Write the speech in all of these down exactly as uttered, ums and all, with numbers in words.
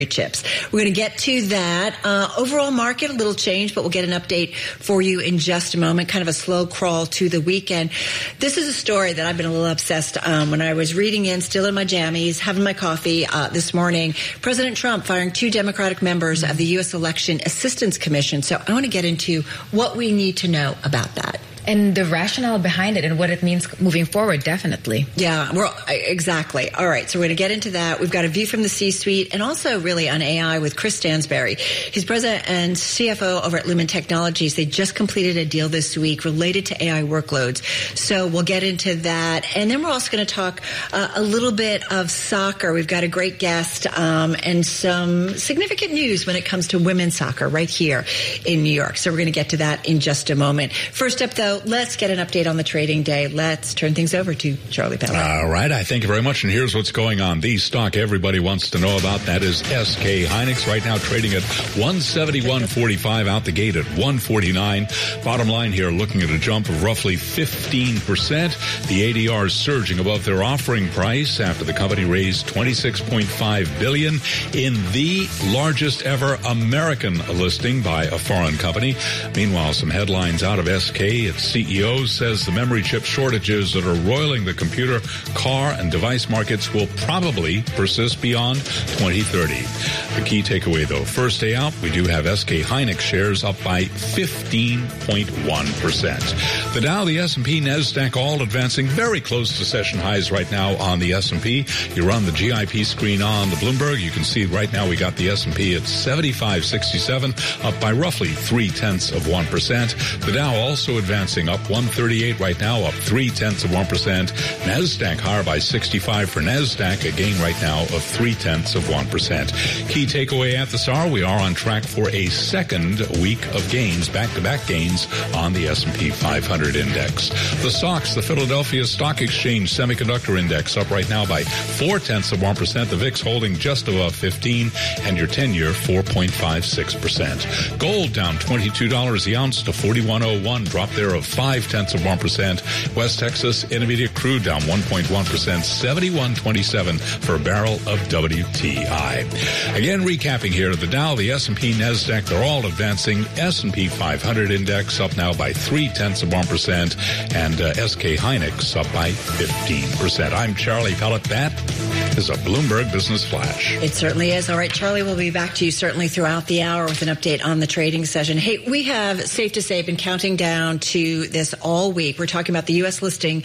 chips. We're going to get to that. Uh, overall market, a little change, but we'll get an update for you in just a moment. Kind of a slow crawl to the weekend. This is a story that I've been a little obsessed um, when I was reading in, still in my jammies, having my coffee uh, this morning. President Trump firing two Democratic members of the U S Election Assistance Commission. So I want to get into what we need to know about that. And the rationale behind it and what it means moving forward, definitely. Yeah, we're, exactly. All right, so we're going to get into that. We've got a view from the C-suite and also really on A I with Chris Stansberry. He's president and C F O over at Lumen Technologies. They just completed a deal this week related to A I workloads. So we'll get into that. And then we're also going to talk uh, a little bit of soccer. We've got a great guest um, and some significant news when it comes to women's soccer right here in New York. So we're going to get to that in just a moment. First up, though, let's get an update on the trading day. Let's turn things over to Charlie Pellett. All right. I thank you very much. And here's what's going on. The stock everybody wants to know about, that is S K Hynix, right now trading at one seventy-one forty-five, out the gate at one forty-nine. Bottom line here, looking at a jump of roughly fifteen percent. The A D R is surging above their offering price after the company raised twenty-six point five billion dollars in the largest ever American listing by a foreign company. Meanwhile, some headlines out of S K. Its C E O says the memory chip shortages that are roiling the computer, car, and device markets will probably persist beyond twenty thirty. The key takeaway, though, first day out, we do have S K Hynix shares up by fifteen point one percent. The Dow, the S and P, NASDAQ all advancing very close to session highs right now on the S and P. You run the G I P screen on the Bloomberg. You can see right now we got the S and P at seventy-five sixty-seven, up by roughly three-tenths of one percent. The Dow also advancing up one thirty-eight right now, up three-tenths of one percent. NASDAQ higher by sixty-five for NASDAQ, a gain right now of three-tenths of one percent. Key takeaway at the S A R, we are on track for a second week of gains, back-to-back gains on the S and P five hundred index. The S O X, the Philadelphia Stock Exchange Semiconductor Index, up right now by four-tenths of one percent. The V I X holding just above fifteen, and your ten-year four point five six percent. Gold down twenty-two dollars the ounce to forty-one oh one, drop there of five-tenths of one percent. West Texas Intermediate Crude down one point one percent, seventy-one twenty-seven for a barrel of W T I. Again, recapping here, the Dow, the S and P, NASDAQ, they're all advancing. S and P five hundred index up now by three-tenths of one percent, and uh, S K Hynix up by fifteen percent. I'm Charlie Pellett. That is a Bloomberg Business Flash. It certainly is. All right, Charlie, we'll be back to you certainly throughout the hour with an update on the trading session. Hey, we have, safe to say, been counting down to this all week. We're talking about the U S listing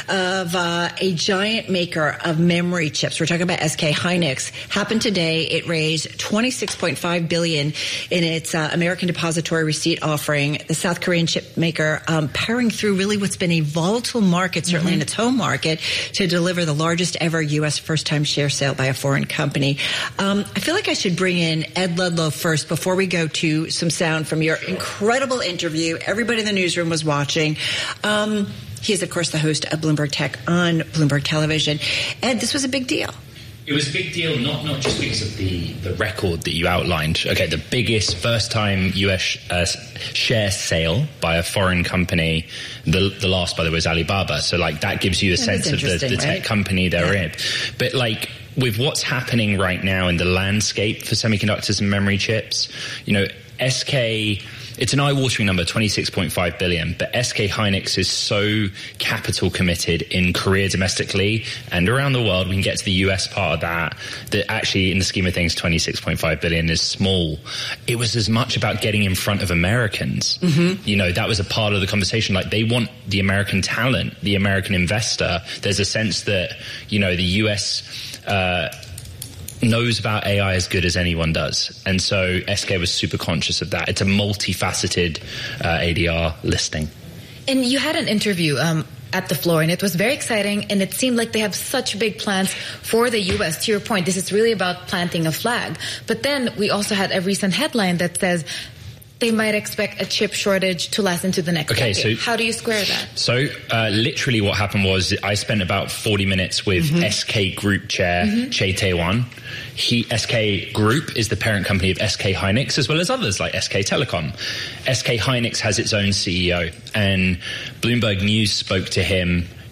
of uh, a giant maker of memory chips. We're talking about S K Hynix. Happened today. It raised twenty-six point five billion dollars in its uh, American Depository Receipt offering. The South Korean chip maker um, powering through really what's been a volatile market, certainly mm-hmm. in its home market, to deliver the largest ever U S first-time share sale by a foreign company. Um, I feel like I should bring in Ed Ludlow first before we go to some sound from your incredible interview. Everybody in the newsroom was watching. Um, he is, of course, the host of Bloomberg Tech on Bloomberg Television. Ed, this was a big deal. It was a big deal, not not just because of the, the record that you outlined. Okay, the biggest first-time U S uh, share sale by a foreign company. The the last, by the way, was Alibaba. So, like, that gives you a that sense of the, the tech right? company they're yeah. in. But, like, with what's happening right now in the landscape for semiconductors and memory chips, you know, S K... It's an eye-watering number, twenty-six point five billion dollars, but S K Hynix is so capital committed in Korea domestically and around the world, we can get to the U S part of that, that actually, in the scheme of things, twenty-six point five billion dollars is small. It was as much about getting in front of Americans. Mm-hmm. You know, that was a part of the conversation. Like, they want the American talent, the American investor. There's a sense that, you know, the U S... Uh, knows about A I as good as anyone does. And so S K was super conscious of that. It's a multifaceted uh, A D R listing. And you had an interview um, at the floor, and it was very exciting, and it seemed like they have such big plans for the U S. To your point, this is really about planting a flag. But then we also had a recent headline that says they might expect a chip shortage to last into the next okay, decade. So, how do you square that? So uh, literally what happened was I spent about forty minutes with mm-hmm. S K Group Chair mm-hmm. Chae Tae-won. He, S K Group is the parent company of S K Hynix, as well as others like S K Telecom. S K Hynix has its own C E O, and Bloomberg News spoke to him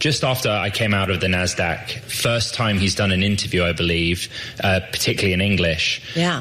just after I came out of the NASDAQ, first time he's done an interview, I believe, uh, particularly in English. Yeah.